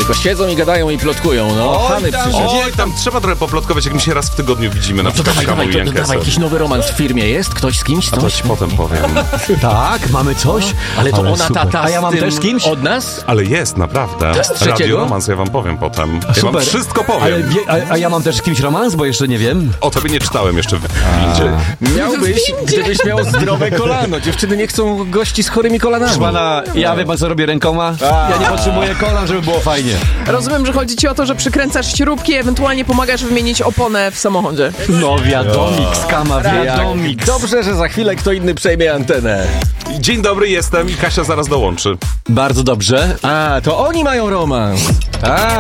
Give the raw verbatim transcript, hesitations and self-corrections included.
Tylko siedzą i gadają i plotkują, no. Oj, Hany tam, przyszedł. oj, tam trzeba trochę poplotkować, jak my się raz w tygodniu widzimy, na To przykład dawaj, Kamil dawaj, to, Jankeser. dawaj, jakiś nowy romans w firmie jest? Ktoś z kimś? A to Coś? ci potem powiem. Tak, mamy coś. Ale to Ale ona super. tata A ja mam z tym też z kimś? od nas? Ale jest, naprawdę. To jest trzeciego? Radio romans, ja wam powiem potem. Ja wam Super. wszystko powiem. Ale wie, a, a ja mam też z kimś romans, bo jeszcze nie wiem. O tobie nie czytałem jeszcze w windzie. Miałbyś, gdybyś miał zdrowe kolano. Dziewczyny nie chcą gości z chorymi kolanami. Proszę pana, ja wie pan co robię rękoma? Ja nie potrzebuję kolan, żeby było fajnie. Rozumiem, że chodzi ci o to, że przykręcasz śrubki, ewentualnie pomagasz wymienić oponę w samochodzie. No wiadomik, skama, wiadomik. Dobrze, że za chwilę kto inny przejmie antenę. Dzień dobry, jestem i Kasia zaraz dołączy. Bardzo dobrze. A, to oni mają romans. A.